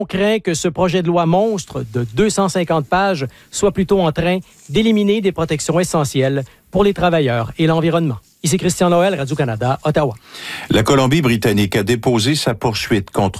On craint que ce projet de loi monstre de 250 pages soit plutôt en train d'éliminer des protections essentielles pour les travailleurs et l'environnement. Ici Christian Noël, Radio-Canada, Ottawa. La Colombie-Britannique a déposé sa poursuite contre